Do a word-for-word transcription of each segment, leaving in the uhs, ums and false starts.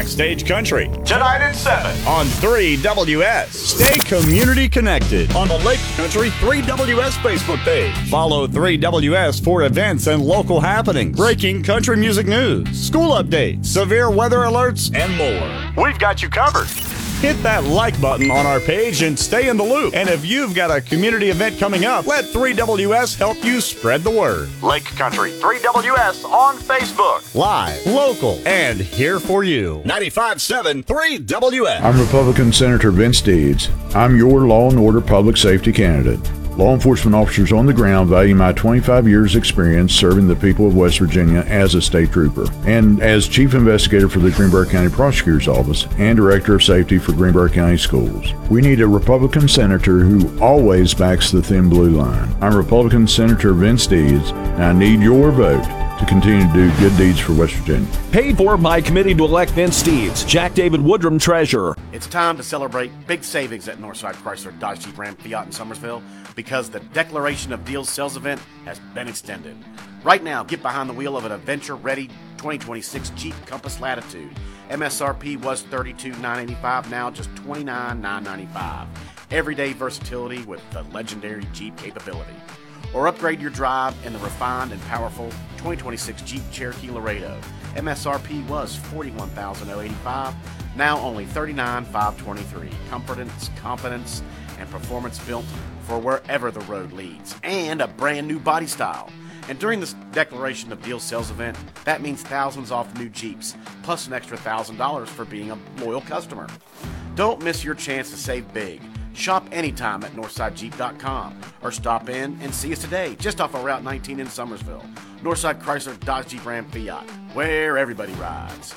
Backstage Country. Tonight at seven. On three W S. Stay community connected on the Lake Country three W S Facebook page. Follow three W S for events and local happenings, breaking country music news, school updates, severe weather alerts, and more. We've got you covered. Hit that like button on our page and stay in the loop. And if you've got a community event coming up, let three W S help you spread the word. Lake Country three W S on Facebook. Live, local, and here for you. ninety-five point seven three W S. I'm Republican Senator Vince Deeds. I'm your law and order public safety candidate. Law enforcement officers on the ground value my twenty-five years experience serving the people of West Virginia as a state trooper and as chief investigator for the Greenbrier County Prosecutor's Office and director of safety for Greenbrier County Schools. We need a Republican senator who always backs the thin blue line. I'm Republican Senator Vince Deeds, and I need your vote to continue to do good deeds for West Virginia. Paid for by Committee to Elect Vince Deeds. Jack David Woodrum, Treasurer. It's time to celebrate big savings at Northside Chrysler Dodge Jeep Ram Fiat in Summersville because the Declaration of Deals sales event has been extended. Right now, get behind the wheel of an adventure-ready twenty twenty-six Jeep Compass Latitude. M S R P was thirty-two thousand nine hundred eighty-five dollars, now just twenty-nine thousand nine hundred ninety-five dollars. Everyday versatility with the legendary Jeep capability. Or upgrade your drive in the refined and powerful twenty twenty-six Jeep Cherokee Laredo. M S R P was forty-one thousand eighty-five dollars, now only thirty-nine thousand five hundred twenty-three dollars. Confidence, confidence, and performance built for wherever the road leads. And a brand new body style. And during this Declaration of Deals sales event, that means thousands off new Jeeps, plus an extra one thousand dollars for being a loyal customer. Don't miss your chance to save big. Shop anytime at northside jeep dot com or stop in and see us today just off of Route nineteen in Summersville. Northside Chrysler Dodge Jeep Ram Fiat, where everybody rides.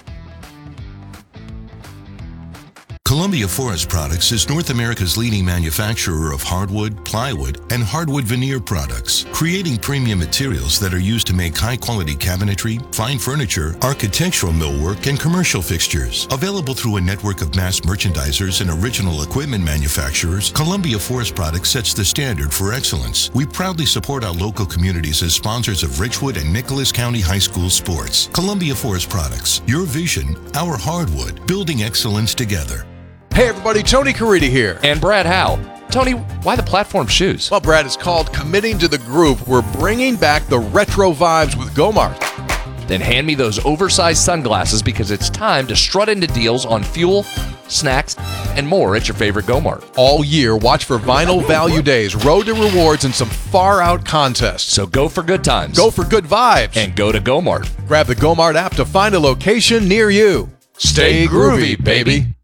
Columbia Forest Products is North America's leading manufacturer of hardwood, plywood, and hardwood veneer products, creating premium materials that are used to make high-quality cabinetry, fine furniture, architectural millwork, and commercial fixtures. Available through a network of mass merchandisers and original equipment manufacturers, Columbia Forest Products sets the standard for excellence. We proudly support our local communities as sponsors of Richwood and Nicholas County High School sports. Columbia Forest Products, your vision, our hardwood, building excellence together. Hey everybody, Tony Caridi here. And Brad Howe. Tony, why the platform shoes? Well, Brad, it's called Committing to the Groove. We're bringing back the retro vibes with Gomart. Then hand me those oversized sunglasses because it's time to strut into deals on fuel, snacks, and more at your favorite Gomart. All year, watch for Vinyl Value Days, Road to Rewards, and some far-out contests. So go for good times. Go for good vibes. And go to Gomart. Grab the Gomart app to find a location near you. Stay groovy, baby.